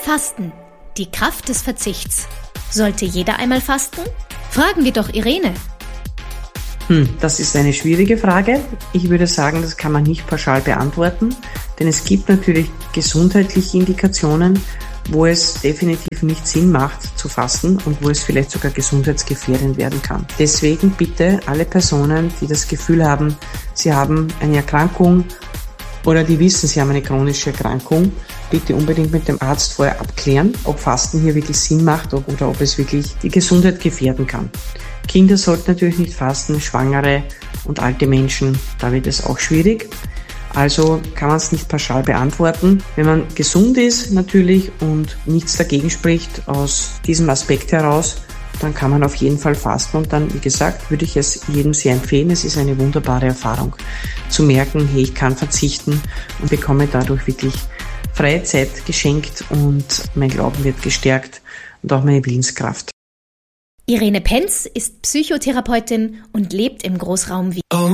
Fasten. Die Kraft des Verzichts. Sollte jeder einmal fasten? Fragen wir doch Irene. Das ist eine schwierige Frage. Ich würde sagen, das kann man nicht pauschal beantworten, denn es gibt natürlich gesundheitliche Indikationen, wo es definitiv nicht Sinn macht zu fasten und wo es vielleicht sogar gesundheitsgefährdend werden kann. Deswegen bitte alle Personen, die das Gefühl haben, sie haben eine Erkrankung oder die wissen, sie haben eine chronische Erkrankung, bitte unbedingt mit dem Arzt vorher abklären, ob Fasten hier wirklich Sinn macht oder ob es wirklich die Gesundheit gefährden kann. Kinder sollten natürlich nicht fasten, Schwangere und alte Menschen, da wird es auch schwierig. Also kann man es nicht pauschal beantworten. Wenn man gesund ist natürlich und nichts dagegen spricht aus diesem Aspekt heraus, dann kann man auf jeden Fall fasten und dann, wie gesagt, würde ich es jedem sehr empfehlen. Es ist eine wunderbare Erfahrung zu merken, hey, ich kann verzichten und bekomme dadurch wirklich freie Zeit geschenkt und mein Glauben wird gestärkt und auch meine Willenskraft. Irene Penz ist Psychotherapeutin und lebt im Großraum Wien.